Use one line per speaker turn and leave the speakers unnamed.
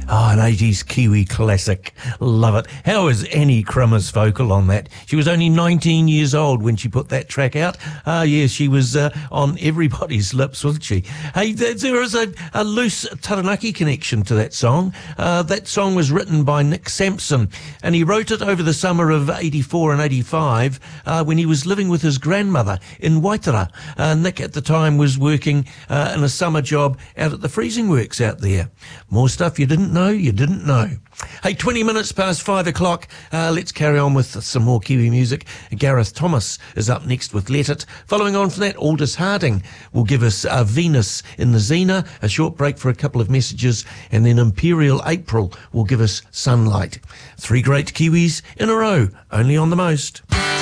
Oh, an 80s Kiwi classic. Love it. How is Annie Crummer's vocal on that? She was only 19 years old when she put that track out. Yeah, she was on everybody's lips, wasn't she? Hey, there is a loose Taranaki connection to that song. That song was written by Nick Sampson, and he wrote it over the summer of 84 and 85 when he was living with his grandmother in Waitara. Nick at the time was working in a summer job out at the freezing works out there. More stuff you didn't know, you didn't know. Hey, 20 minutes past 5 o'clock. Let's carry on with some more Kiwi music. Gareth Thomas is up next with Let It. Following on from that, Aldous Harding will give us Venus in the Xena, a short break for a couple of messages, and then Imperial April will give us Sunlight. 3 great Kiwis in a row, only on The Most.